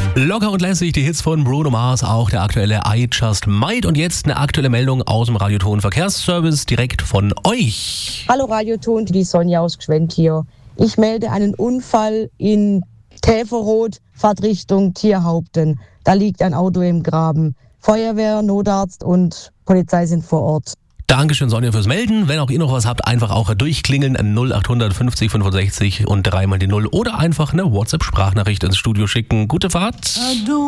Locker und lässig, die Hits von Bruno Mars, auch der aktuelle I Just Might. Und jetzt eine aktuelle Meldung aus dem Radioton Verkehrsservice direkt von euch. Hallo Radioton, die Sonja aus Gschwend hier. Ich melde einen Unfall in Täferroth, Fahrtrichtung Tierhaupten. Da liegt ein Auto im Graben. Feuerwehr, Notarzt und Polizei sind vor Ort. Dankeschön, Sonja, fürs Melden. Wenn auch ihr noch was habt, einfach auch durchklingeln 0800 50 65 und 3 mal die 0 oder einfach eine WhatsApp-Sprachnachricht ins Studio schicken. Gute Fahrt.